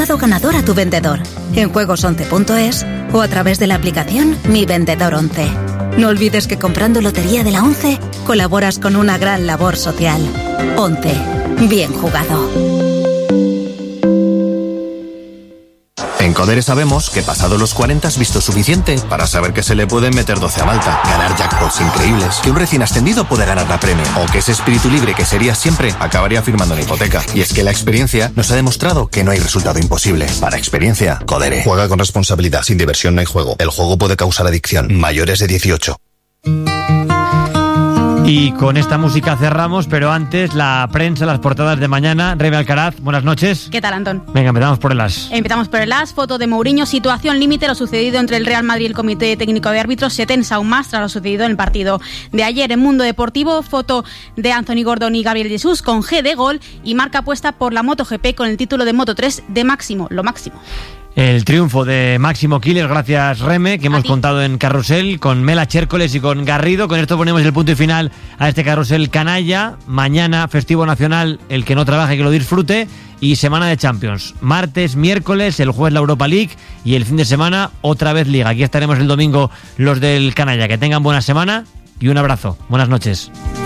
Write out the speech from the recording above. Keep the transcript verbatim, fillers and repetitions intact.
resultado ganador a tu vendedor en juegos once punto es o a través de la aplicación Mi Vendedor once. No olvides que comprando Lotería de la once colaboras con una gran labor social. once. Bien jugado. En Codere sabemos que pasado los cuarenta has visto suficiente para saber que se le pueden meter doce a Malta, ganar jackpots increíbles, que un recién ascendido puede ganar la premio, o que ese espíritu libre que serías siempre acabaría firmando una hipoteca. Y es que la experiencia nos ha demostrado que no hay resultado imposible. Para experiencia, Codere. Juega con responsabilidad. Sin diversión no hay juego. El juego puede causar adicción. Mayores de dieciocho. Y con esta música cerramos, pero antes la prensa, las portadas de mañana. Rebe Alcaraz, buenas noches. ¿Qué tal, Antón? Venga, empezamos por el As. Empezamos por el As, foto de Mourinho, situación límite. Lo sucedido entre el Real Madrid y el Comité Técnico de Árbitros se tensa aún más tras lo sucedido en el partido de ayer. En Mundo Deportivo, foto de Anthony Gordon y Gabriel Jesús con G de gol y marca apuesta por la MotoGP con el título de Moto tres de máximo, lo máximo. El triunfo de Máximo Quiles, gracias Reme, que hemos contado en Carrusel con Mela Chércoles y con Garrido. Con esto ponemos el punto y final a este Carrusel canalla. Mañana, festivo nacional, el que no trabaje que lo disfrute. Y semana de Champions. Martes, miércoles, el jueves la Europa League y el fin de semana otra vez Liga. Aquí estaremos el domingo los del canalla. Que tengan buena semana y un abrazo. Buenas noches.